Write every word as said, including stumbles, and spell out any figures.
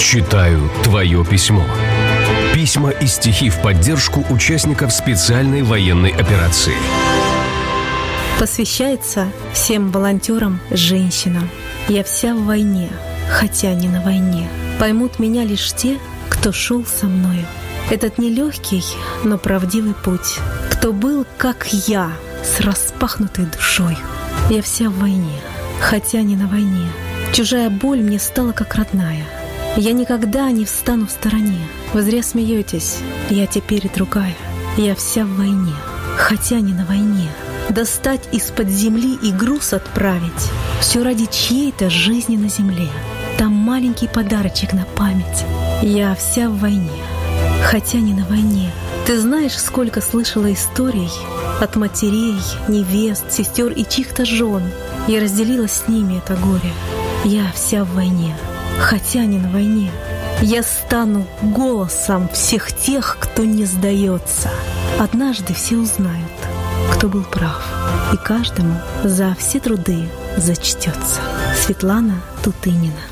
Читаю твое письмо. Письма и стихи в поддержку участников специальной военной операции. Посвящается всем волонтерам-женщинам. Я вся в войне, хотя не на войне. Поймут меня лишь те, кто шел со мною. Этот нелегкий, но правдивый путь. Кто был, как я, с распахнутой душой. Я вся в войне, хотя не на войне. Чужая боль мне стала как родная. Я никогда не встану в стороне. Вы зря смеетесь, я теперь другая. Я вся в войне, хотя не на войне. Достать из-под земли и груз отправить. Все ради чьей-то жизни на земле. Там маленький подарочек на память. Я вся в войне, хотя не на войне. Ты знаешь, сколько слышала историй от матерей, невест, сестер и чьих-то жен. Я разделила с ними это горе. Я вся в войне, хотя не на войне. Я стану голосом всех тех, кто не сдается. Однажды все узнают, кто был прав, и каждому за все труды зачтется. Светлана Тутынина.